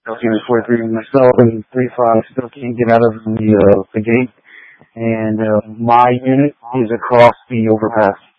Unit 43 myself, and 35 still can't get out of the gate. And my unit is across the overpass.